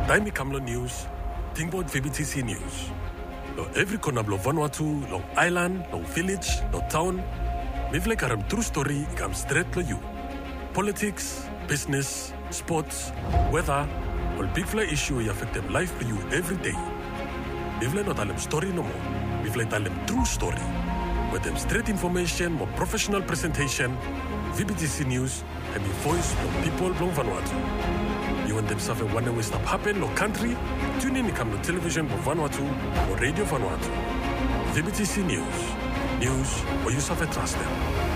Taimi Kamlo News, Tingboard VBTC News. Lo every corner blo Vanuatu, long island, long village, long town. Mivle karam true story ikam straight to you. Politics, business, sports, weather, all big fly issue affect them life for you every day. Mivle not alem story no more. Mivle alem true story. With them straight information, more professional presentation, VBTC News, and the voice from people from Vanuatu. You want them something one way stop happen no country? Tune in to come to television for Vanuatu or radio Vanuatu. VBTC News. News or you suffer trust them.